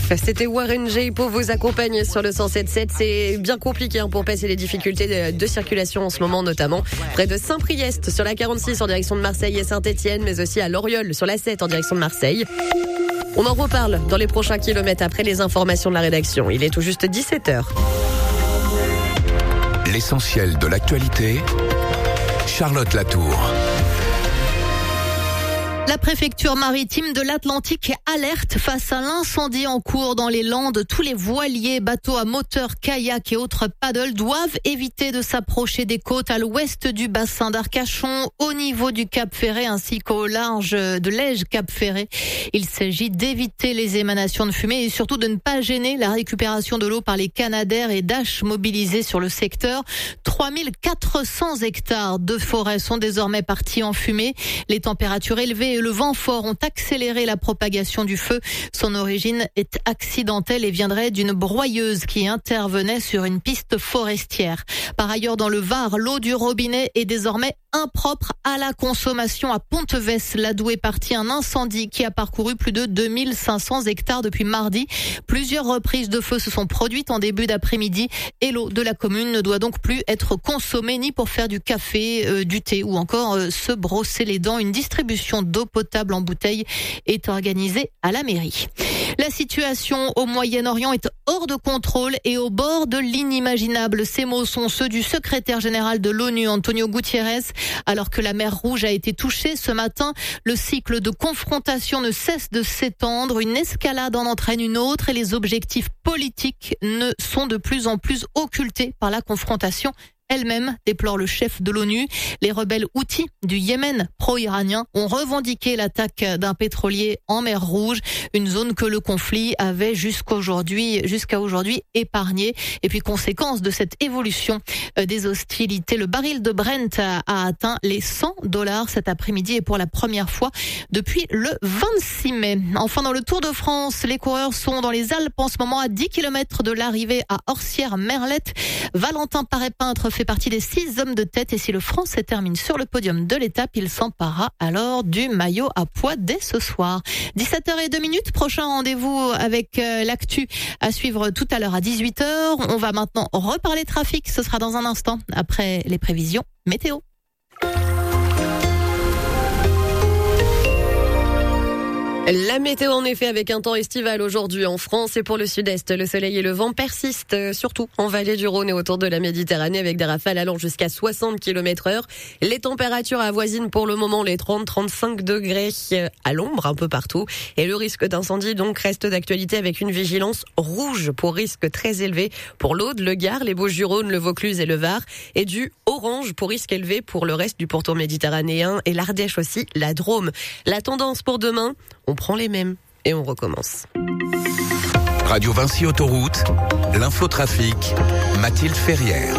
C'était Warren G pour vous accompagner sur le 107.7. C'est bien compliqué pour passer les difficultés de circulation en ce moment, notamment près de Saint-Priest sur la 46 en direction de Marseille et Saint-Etienne, mais aussi à Loriol sur la 7 en direction de Marseille. On en reparle dans les prochains kilomètres après les informations de la rédaction. Il est tout juste 17h. L'essentiel de l'actualité, Charlotte Latour. La préfecture maritime de l'Atlantique alerte face à l'incendie en cours dans les Landes. Tous les voiliers, bateaux à moteur, kayaks et autres paddles doivent éviter de s'approcher des côtes à l'ouest du bassin d'Arcachon, au niveau du Cap Ferret ainsi qu'au large de l'Ège Cap Ferret. Il s'agit d'éviter les émanations de fumée et surtout de ne pas gêner la récupération de l'eau par les canadaires et daches mobilisés sur le secteur. 3400 hectares de forêt sont désormais partis en fumée. Les températures élevées et le vent fort ont accéléré la propagation du feu. Son origine est accidentelle et viendrait d'une broyeuse qui intervenait sur une piste forestière. Par ailleurs, dans le Var, l'eau du robinet est désormais impropre à la consommation. À Pontevès-Ladou est parti un incendie qui a parcouru plus de 2500 hectares depuis mardi. Plusieurs reprises de feu se sont produites en début d'après-midi et l'eau de la commune ne doit donc plus être consommée ni pour faire du café, du thé ou encore se brosser les dents. Une distribution d'eau potable en bouteille est organisée à la mairie. La situation au Moyen-Orient est hors de contrôle et au bord de l'inimaginable. Ces mots sont ceux du secrétaire général de l'ONU, Antonio Guterres. Alors que la mer Rouge a été touchée ce matin, le cycle de confrontation ne cesse de s'étendre. Une escalade en entraîne une autre et les objectifs politiques ne sont de plus en plus occultés par la confrontation elle-même, déplore le chef de l'ONU. Les rebelles Houthis du Yémen pro-iranien ont revendiqué l'attaque d'un pétrolier en mer Rouge, une zone que le conflit avait jusqu'à aujourd'hui épargnée. Et puis, conséquence de cette évolution des hostilités, le baril de Brent a atteint les $100 cet après-midi et pour la première fois depuis le 26 mai. Enfin, dans le Tour de France, les coureurs sont dans les Alpes en ce moment à 10 km de l'arrivée à Orsières-Merlette. Valentin Paré-Peintre fait partie des 6 hommes de tête et si le Français termine sur le podium de l'étape, il s'emparera alors du maillot à poids dès ce soir. 17h02, prochain rendez-vous avec l'actu à suivre tout à l'heure à 18h. On va maintenant reparler trafic, ce sera dans un instant après les prévisions météo. La météo en effet avec un temps estival aujourd'hui en France et pour le sud-est. Le soleil et le vent persistent, surtout en vallée du Rhône et autour de la Méditerranée avec des rafales allant jusqu'à 60 km/h. Les températures avoisinent pour le moment les 30-35 degrés à l'ombre un peu partout. Et le risque d'incendie donc reste d'actualité avec une vigilance rouge pour risque très élevé pour l'Aude, le Gard, les Bouches-du-Rhône, le Vaucluse et le Var. Et du orange pour risque élevé pour le reste du pourtour méditerranéen et l'Ardèche aussi, la Drôme. La tendance pour demain, on prend les mêmes et on recommence. Radio Vinci Autoroute, l'infotrafic, Mathilde Ferrière.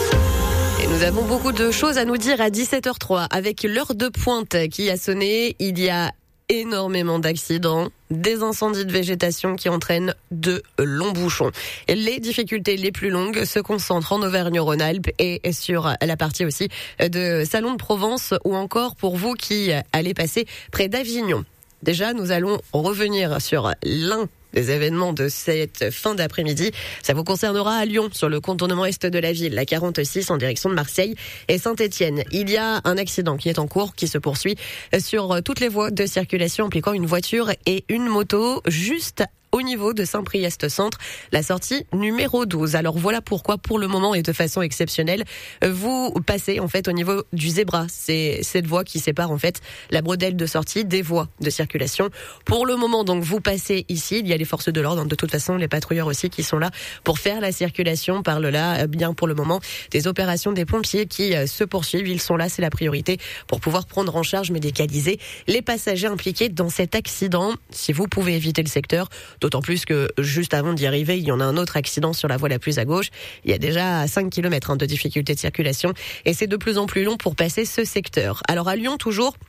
Et nous avons beaucoup de choses à nous dire à 17h03 avec l'heure de pointe qui a sonné. Il y a énormément d'accidents, des incendies de végétation qui entraînent de longs bouchons. Les difficultés les plus longues se concentrent en Auvergne-Rhône-Alpes et sur la partie aussi de Salon de Provence ou encore pour vous qui allez passer près d'Avignon. Déjà, nous allons revenir sur l'un des événements de cette fin d'après-midi. Ça vous concernera à Lyon, sur le contournement est de la ville, la 46 en direction de Marseille et Saint-Etienne. Il y a un accident qui est en cours, qui se poursuit sur toutes les voies de circulation impliquant une voiture et une moto, juste au niveau de Saint-Priest-Centre, la sortie numéro 12. Alors voilà pourquoi, pour le moment et de façon exceptionnelle, vous passez en fait au niveau du zébra. C'est cette voie qui sépare en fait la bretelle de sortie des voies de circulation. Pour le moment, donc, vous passez ici. Il y a les forces de l'ordre, de toute façon, les patrouilleurs aussi qui sont là pour faire la circulation. Par là, bien pour le moment, des opérations des pompiers qui se poursuivent. Ils sont là, c'est la priorité pour pouvoir prendre en charge, médicaliser les passagers impliqués dans cet accident. Si vous pouvez éviter le secteur, d'autant plus que juste avant d'y arriver, il y en a un autre accident sur la voie la plus à gauche. Il y a déjà 5 km de difficultés de circulation et c'est de plus en plus long pour passer ce secteur. Alors à Lyon toujours,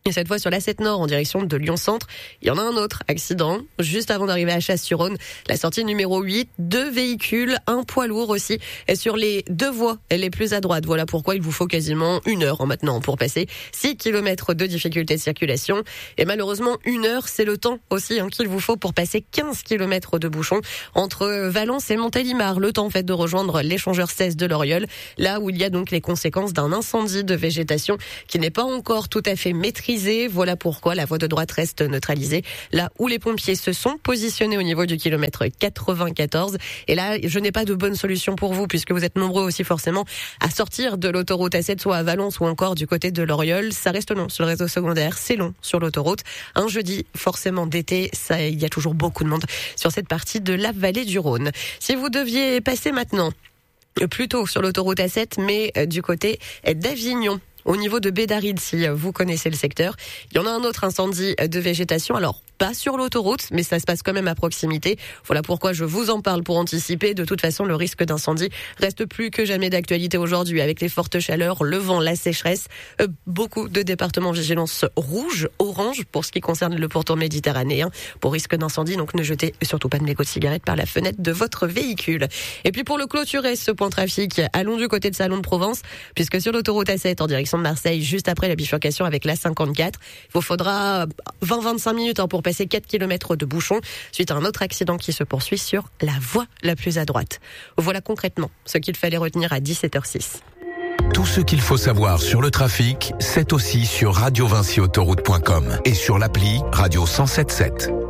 Et cette fois sur l'A7 Nord en direction de Lyon-Centre, il y en a un autre accident juste avant d'arriver à Chasse-sur-Rhône. La sortie numéro 8, 2 véhicules, un poids lourd aussi. Et sur les 2 voies, elle est plus à droite. Voilà pourquoi il vous faut quasiment 1 heure maintenant pour passer 6 km de difficulté de circulation. Et malheureusement, 1 heure, c'est le temps aussi qu'il vous faut pour passer 15 km de bouchons entre Valence et Montélimar. Le temps en fait de rejoindre l'échangeur 16 de l'Oriol, là où il y a donc les conséquences d'un incendie de végétation qui n'est pas encore tout à fait maîtrisé. Voilà pourquoi la voie de droite reste neutralisée. Là où les pompiers se sont positionnés au niveau du kilomètre 94. Et là, je n'ai pas de bonne solution pour vous puisque vous êtes nombreux aussi forcément à sortir de l'autoroute A7, soit à Valence ou encore du côté de l'Oriol. Ça reste long sur le réseau secondaire, c'est long sur l'autoroute. Un jeudi, forcément d'été, il y a toujours beaucoup de monde sur cette partie de la vallée du Rhône. Si vous deviez passer maintenant plutôt sur l'autoroute A7, mais du côté d'Avignon, au niveau de Bédaride, si vous connaissez le secteur, il y en a un autre incendie de végétation. Alors, pas sur l'autoroute, mais ça se passe quand même à proximité. Voilà pourquoi je vous en parle pour anticiper. De toute façon, le risque d'incendie reste plus que jamais d'actualité aujourd'hui avec les fortes chaleurs, le vent, la sécheresse. Beaucoup de départements vigilance rouge, orange pour ce qui concerne le pourtour méditerranéen pour risque d'incendie. Donc ne jetez surtout pas de mégots de cigarettes par la fenêtre de votre véhicule. Et puis pour le clôturer, ce point trafic, allons du côté de Salon de Provence, puisque sur l'autoroute A7 en direction de Marseille, juste après la bifurcation avec l'A54, il vous faudra 20-25 minutes pour passer 4 km de bouchons suite à un autre accident qui se poursuit sur la voie la plus à droite. Voilà concrètement ce qu'il fallait retenir à 17h06. Tout ce qu'il faut savoir sur le trafic, c'est aussi sur radiovinciautoroute.com et sur l'appli Radio 107.7.